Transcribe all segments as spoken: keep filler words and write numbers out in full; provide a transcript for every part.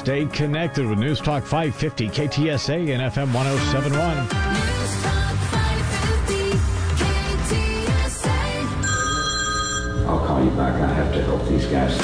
Stay connected with News Talk five fifty K T S A and F M one oh seven point one. News Talk five fifty K T S A. I'll call you back. I have to help these guys.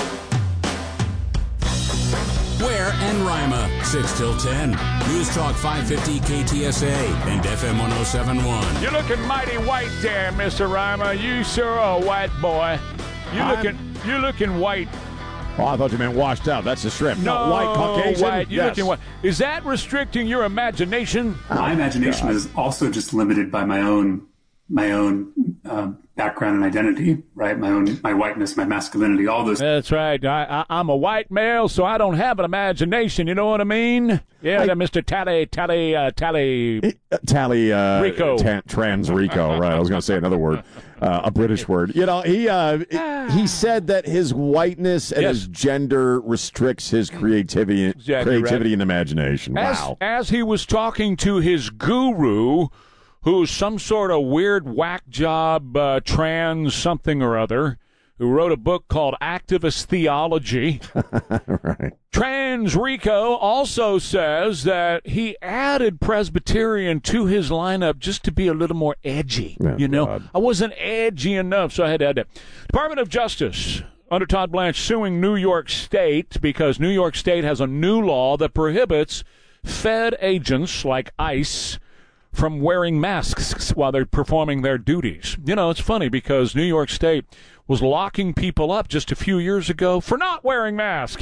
Ware and Rima, six till ten. News Talk five fifty K T S A and F M one oh seven point one. You're looking mighty white there, Mister Rima. You sure are a white boy. You're I'm- looking, you're looking white. Oh, I thought you meant washed out. That's the shrimp. No, No, white Caucasian. white. You're Yes. looking white. Is that restricting your imagination? My imagination is also just limited by my own my own uh, background and identity, right? My own my whiteness, my masculinity, all those. That's right. I, I, I'm a white male, so I don't have an imagination. You know what I mean? Yeah, I- that Mister Tally, Tally, uh, Tally. Uh, Tally uh, Rico. ta- trans Rico, right? I was going to say another word, uh, a British word. You know, he uh, he said that his whiteness and Yes. his gender restricts his creativity, Exactly creativity right. and imagination. As, Wow. as he was talking to his guru, who's some sort of weird whack job uh, trans something or other, who wrote a book called Activist Theology. Right. Trans Rico also says that he added Presbyterian to his lineup just to be a little more edgy. Oh, you know, God. I wasn't edgy enough, so I had to add that. Department of Justice under Todd Blanche suing New York State because New York State has a new law that prohibits Fed agents like ICE from wearing masks while they're performing their duties. You know, it's funny because New York State was locking people up just a few years ago for not wearing masks.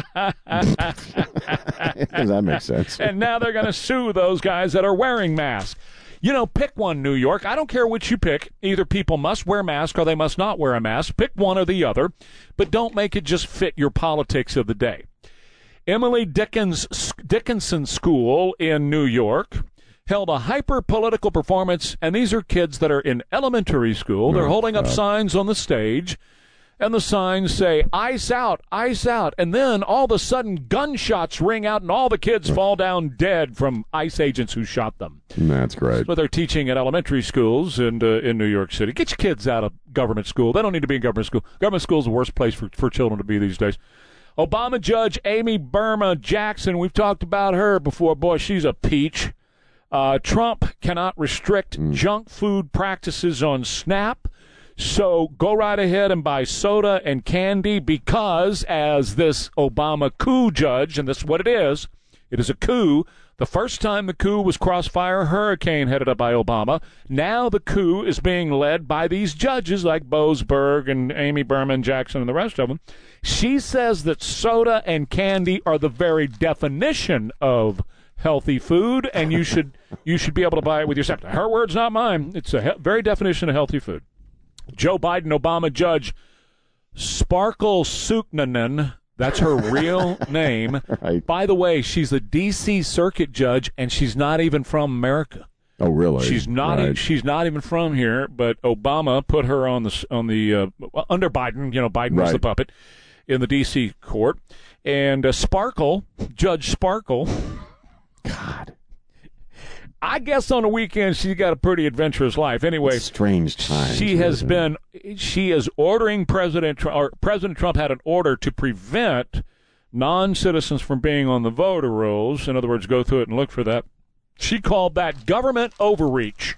That makes sense. And now they're going to sue those guys that are wearing masks. You know, pick one, New York. I don't care which you pick. Either people must wear masks or they must not wear a mask. Pick one or the other, but don't make it just fit your politics of the day. Emily Dickens, Dickinson School in New York held a hyper-political performance, and these are kids that are in elementary school. They're Oh, holding up God. signs on the stage, and the signs say, "Ice out, ice out." And then all of a sudden, gunshots ring out, and all the kids fall down dead from ICE agents who shot them. That's great. That's what they're teaching at elementary schools in, uh, in New York City. Get your kids out of government school. They don't need to be in government school. Government school is the worst place for, for children to be these days. Obama Judge Amy Burma Jackson, we've talked about her before. Boy, she's a peach. Uh, Trump cannot restrict Mm. junk food practices on SNAP. So go right ahead and buy soda and candy because, as this Obama coup judge, and this is what it is, it is a coup. The first time the coup was Crossfire Hurricane headed up by Obama. Now the coup is being led by these judges like Boasberg and Amy Berman Jackson and the rest of them. She says that soda and candy are the very definition of healthy food, and you should you should be able to buy it with your SNAP. Her words, not mine. It's a he- very definition of healthy food. Joe Biden, Obama judge Sparkle Suknanen, that's her real name. Right. By the way, she's a D C circuit judge, and she's not even from America. Oh, really? She's not. Right. e- she's not even from here. But Obama put her on the s- on the uh, under Biden. You know, Biden was Right. the puppet in the D C court, and uh, Sparkle, Judge Sparkle. God. I guess on the weekend she's got a pretty adventurous life. Anyway, Strange times. she has isn't been. She is ordering President Trump. Or President Trump had an order to prevent non-citizens from being on the voter rolls. In other words, go through it and look for that. She called that government overreach,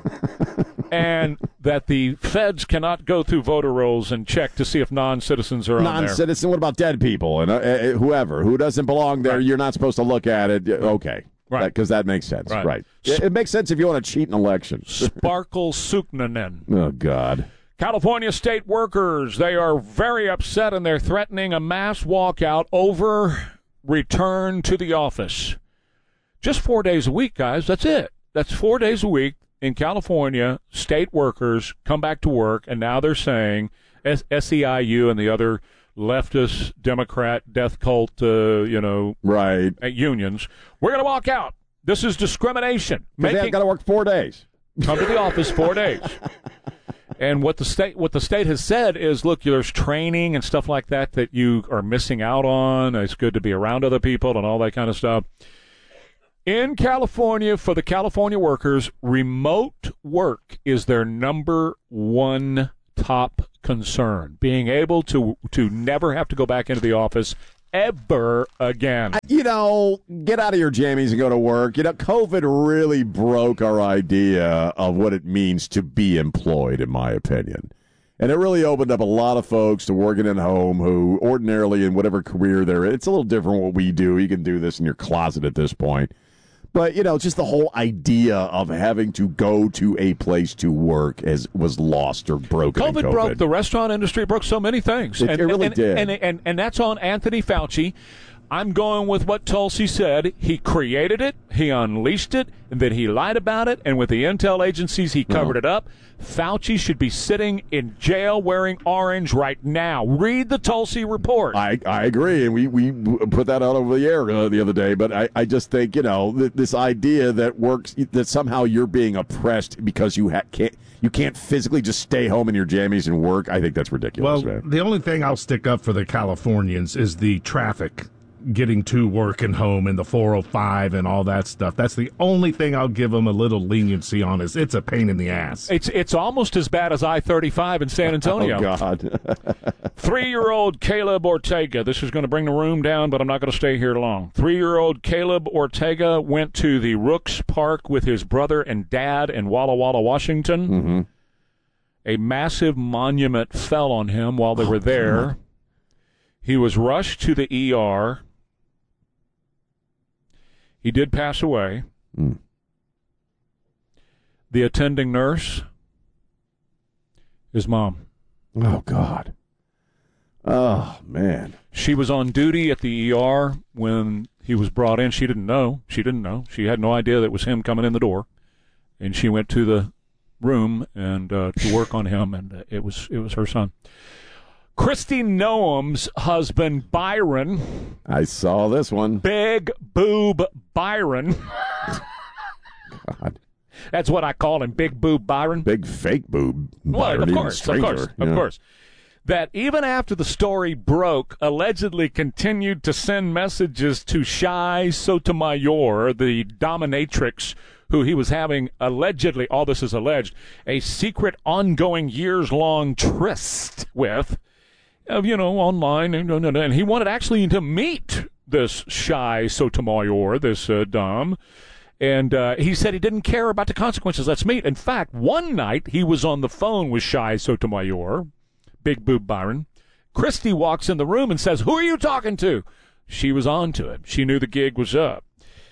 and that the feds cannot go through voter rolls and check to see if non-citizens are on there. non-citizen. What about dead people and uh, uh, whoever who doesn't belong there? Right. You're not supposed to look at it. Okay, Right. Because that makes sense. Right. Right. It, it makes sense if you want to cheat an election. Sparkle Suknanen. Oh God. California state workers, they are very upset and they're threatening a mass walkout over return to the office. Just four days a week, guys. That's it. That's four days a week in California. State workers come back to work, and now they're saying, S- SEIU and the other leftist, Democrat, death cult, uh, you know, Right. uh, unions, we're going to walk out. This is discrimination. They Making got to work four days. come to the office four days. And what the state what the state has said is, look, there's training and stuff like that that you are missing out on. It's good to be around other people and all that kind of stuff. In California, for the California workers, remote work is their number one top concern. Being able to to never have to go back into the office ever again. You know, get out of your jammies and go to work. You know, COVID really broke our idea of what it means to be employed, in my opinion. And it really opened up a lot of folks to working at home who ordinarily in whatever career they're in, it's a little different what we do. You can do this in your closet at this point. But, you know, just the whole idea of having to go to a place to work as was lost or broken. COVID, COVID. broke the restaurant industry, broke so many things. It, and, it really and, did. And, and, and, and that's on Anthony Fauci. I'm going with what Tulsi said. He created it, he unleashed it, and then he lied about it, and with the intel agencies, he covered No. it up. Fauci should be sitting in jail wearing orange right now. Read the Tulsi report. I, I agree, and we, we put that out over the air uh, the other day, but I, I just think, you know, th- this idea that works, that somehow you're being oppressed because you ha- can't you can't physically just stay home in your jammies and work, I think that's ridiculous, Well, man. the only thing I'll stick up for the Californians is the traffic getting to work and home and the four oh five and all that stuff. That's the only thing I'll give them a little leniency on is it's a pain in the ass. It's it's almost as bad as I thirty-five in San Antonio. Oh, God. Three-year-old Caleb Ortega. This is going to bring the room down, but I'm not going to stay here long. Three-year-old Caleb Ortega went to the Rooks Park with his brother and dad in Walla Walla, Washington. Mm-hmm. A massive monument fell on him while they were there. He was rushed to the E R. He did pass away. Mm. The attending nurse, his mom. Oh, God. Oh, man. She was on duty at the E R when he was brought in. She didn't know. She didn't know. She had no idea that it was him coming in the door. And she went to the room and uh, to work on him, and uh, it was it was her son. Kristi Noem's husband, Byron. I saw this one. Big Boob Byron. God. That's what I call him, Big Boob Byron. Big fake boob. Well, Byron, of even course, of stranger, course, you of know. course. That even after the story broke, allegedly continued to send messages to Shai Sotomayor, the dominatrix, who he was having allegedly, all this is alleged, a secret, ongoing, years-long tryst with, uh, you know, online, and, and he wanted actually to meet this Shai Sotomayor, this uh, dom. And uh, he said he didn't care about the consequences. Let's meet. In fact, one night he was on the phone with Shai Sotomayor, Big Boob Byron. Kristi walks in the room and says, "Who are you talking to?" She was on to him. She knew the gig was up.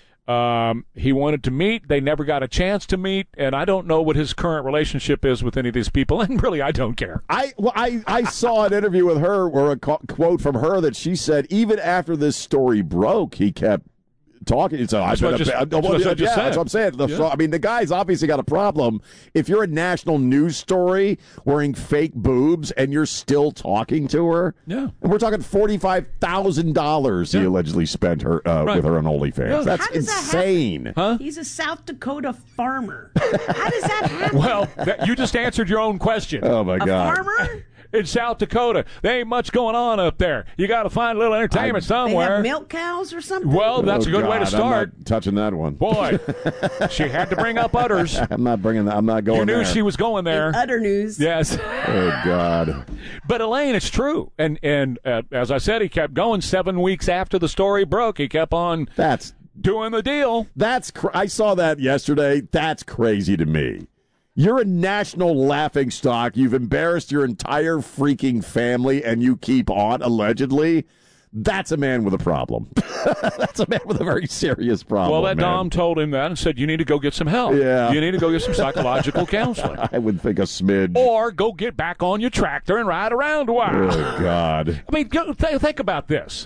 Um, he wanted to meet. They never got a chance to meet. And I don't know what his current relationship is with any of these people. And really, I don't care. I, well, I, I saw an interview with her or a co- quote from her that she said even after this story broke, he kept talking. So That's I what I just- uh, that's well, what I yeah, just said. that's what I'm saying. The- Yeah. so, I mean, the guy's obviously got a problem. If you're a national news story wearing fake boobs and you're still talking to her, Yeah. and we're talking forty-five thousand dollars he Yeah. allegedly spent her uh, Right. with her on OnlyFans. Yeah. That's How does that insane. Huh? He's a South Dakota farmer. How does that happen? Well, that, you just answered your own question. Oh, my a God. farmer? In South Dakota, there ain't much going on up there. You got to find a little entertainment I- They somewhere. have milk cows or something? Well, that's Oh, a good way God, to start. I'm not touching that one. Boy, she had to bring up udders. I'm not bringing that. I'm not going You knew there. she was going there. Utter news. Yes. Oh, God. But Elaine, it's true. And and uh, as I said, he kept going. Seven weeks after the story broke, he kept on That's doing the deal. That's cr- I saw that yesterday. That's crazy to me. You're a national laughingstock. You've embarrassed your entire freaking family, and you keep on, allegedly. That's a man with a problem. That's a man with a very serious problem. Well, that man. Dom told him that and said, you need to go get some help. Yeah. You need to go get some psychological counseling. I would think a smidge. Or go get back on your tractor and ride around a while. Oh, God. I mean, go, th- think about this.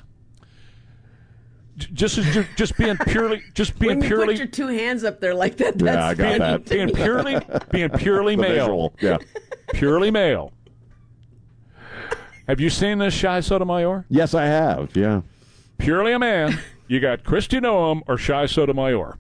J- Just as- just being purely, just being When you purely, put your two hands up there like that, Yeah, that's I got funny that. to being me. purely, being purely The male, visual. Yeah. purely male. Have you seen this Shai Sotomayor? Yes, I have. Yeah. Purely a man. You got Kristi Noem or Shai Sotomayor.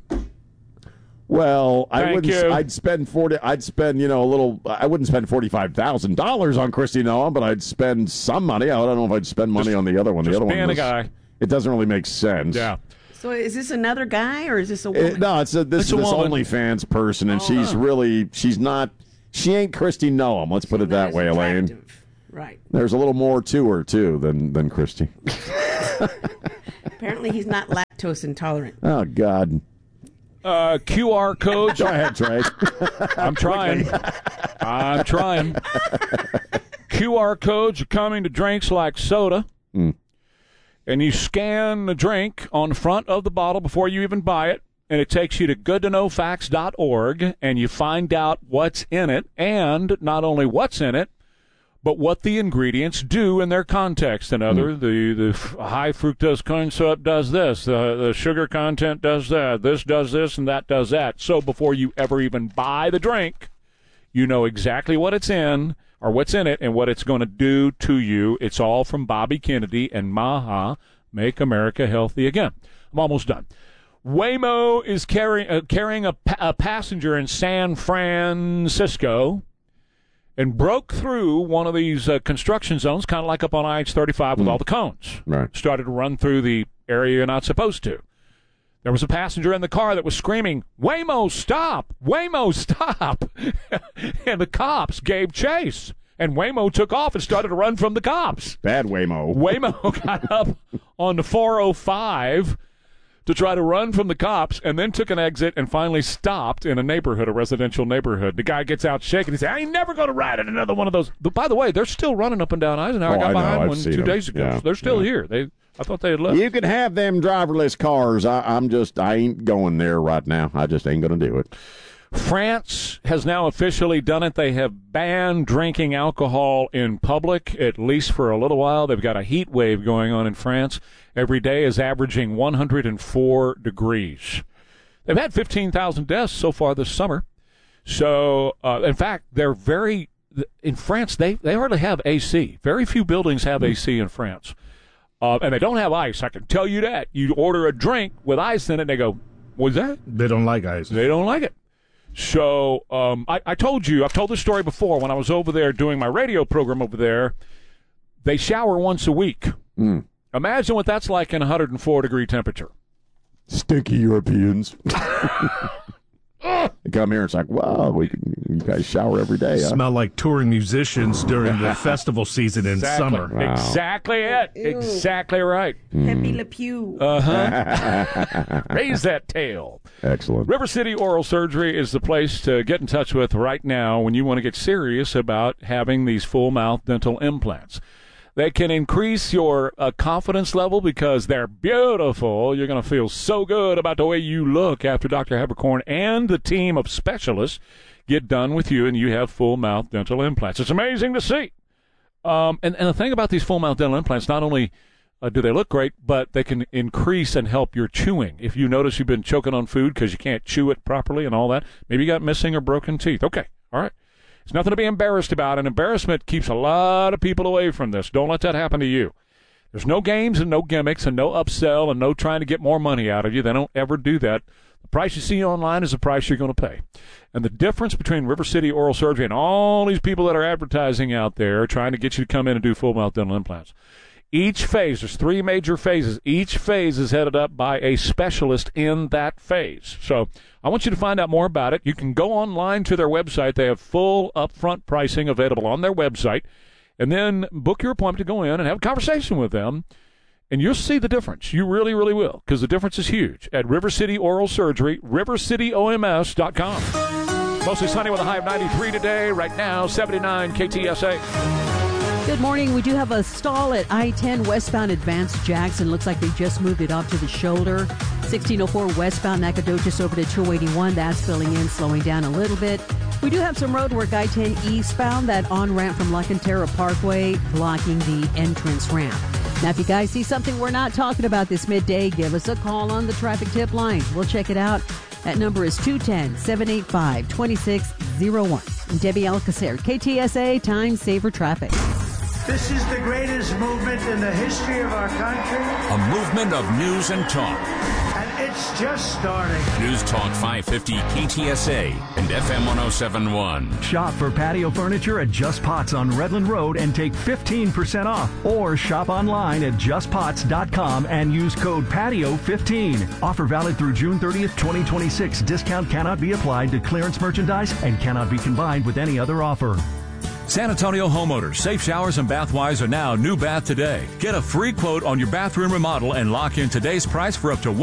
Well, I Thank wouldn't. you. I'd spend forty. I'd spend you know a little. I wouldn't spend forty five thousand dollars on Kristi Noem, but I'd spend some money. I don't know if I'd spend money Just- on the other one. The just other one being a was, guy. It doesn't really make sense. Yeah. So is this another guy or is this a It- woman? no, it's a, this It's a this woman. OnlyFans person, and Oh, she's huh. really she's not. She ain't Kristi Noem. Let's put it Not that as way, Elaine. attractive. Right. There's a little more to her, too, than, than Christy. Apparently he's not lactose intolerant. Oh, God. Uh, Q R codes. Go ahead, Trey. I'm trying. I'm trying. Q R codes are coming to drinks like soda. Mm. And you scan the drink on the front of the bottle before you even buy it. And it takes you to good to know facts dot org. And you find out what's in it. And not only what's in it, but what the ingredients do in their context. And other, mm. the, the f- high fructose corn syrup does this. The, the sugar content does that. This does this, and that does that. So before you ever even buy the drink, you know exactly what it's in, or what's in it, and what it's going to do to you. It's all from Bobby Kennedy and Maha, Make America Healthy Again. I'm almost done. Waymo is carrying, uh, carrying a, pa- a passenger in San Francisco and broke through one of these uh, construction zones, kind of like up on I H thirty-five with mm. all the cones. Right. Started to run through the area you're not supposed to. There was a passenger in the car that was screaming, "Waymo, stop! Waymo, stop!" And the cops gave chase. And Waymo took off and started to run from the cops. Bad Waymo. Waymo got up on the four oh five to try to run from the cops, and then took an exit and finally stopped in a neighborhood, a residential neighborhood. The guy gets out shaking. He said, "I ain't never going to ride in another one of those." But by the way, they're still running up and down Eisenhower. Oh, I got I behind know. one I've seen two them. days ago. Yeah. So they're still Yeah. here. They, I thought they had left. You can have them driverless cars. I, I'm just, I ain't going there right now. I just ain't going to do it. France has now officially done it. They have banned drinking alcohol in public, at least for a little while. They've got a heat wave going on in France. Every day is averaging one hundred four degrees. They've had fifteen thousand deaths so far this summer. So, uh, in fact, they're very, in France, they, they hardly have A C. Very few buildings have A C in France. Uh, and they don't have ice, I can tell you that. You order a drink with ice in it, and they go, "What's that?" They don't like ice. They don't like it. So um, I, I told you, I've told this story before. When I was over there doing my radio program over there, they shower once a week. Mm. Imagine what that's like in one hundred four degree temperature. Stinky Europeans. They come here and it's like, wow, we can, you guys shower every day. Huh? Smell like touring musicians during the festival season in Exactly. summer. Wow. Exactly it. Ew. Exactly right. Pepe Le Pew. Uh-huh. Raise that tail. Excellent. River City Oral Surgery is the place to get in touch with right now when you want to get serious about having these full mouth dental implants. They can increase your uh, confidence level because they're beautiful. You're going to feel so good about the way you look after Doctor Habercorn and the team of specialists get done with you and you have full mouth dental implants. It's amazing to see. Um, and, and the thing about these full mouth dental implants, not only uh, do they look great, but they can increase and help your chewing. If you notice you've been choking on food because you can't chew it properly and all that, maybe you got missing or broken teeth. Okay, all right. It's nothing to be embarrassed about, and embarrassment keeps a lot of people away from this. Don't let that happen to you. There's no games and no gimmicks and no upsell and no trying to get more money out of you. They don't ever do that. The price you see online is the price you're going to pay. And the difference between River City Oral Surgery and all these people that are advertising out there trying to get you to come in and do full mouth dental implants, each phase, there's three major phases. Each phase is headed up by a specialist in that phase. So I want you to find out more about it. You can go online to their website. They have full upfront pricing available on their website. And then book your appointment to go in and have a conversation with them. And you'll see the difference. You really, really will, because the difference is huge. At River City Oral Surgery, river city o m s dot com. Mostly sunny with a high of ninety-three today. Right now, seventy-nine K T S A. Good morning. We do have a stall at I ten westbound Advance Jackson. Looks like they just moved it off to the shoulder. sixteen oh four westbound Nacogdoches over to two eighty-one. That's filling in, slowing down a little bit. We do have some road work I ten eastbound, that on-ramp from La Cantera Parkway, blocking the entrance ramp. Now, if you guys see something we're not talking about this midday, give us a call on the traffic tip line. We'll check it out. That number is two one zero, seven eight five, two six zero one. Debbie Alcacer, K T S A, Time Saver Traffic. This is the greatest movement in the history of our country. A movement of news and talk. And it's just starting. News Talk five fifty K T S A and F M one oh seven point one. Shop for patio furniture at Just Pots on Redland Road and take fifteen percent off. Or shop online at just pots dot com and use code patio fifteen. Offer valid through June thirtieth, twenty twenty-six. Discount cannot be applied to clearance merchandise and cannot be combined with any other offer. San Antonio homeowners, Safe Showers and Bathwise are now New Bath Today. Get a free quote on your bathroom remodel and lock in today's price for up to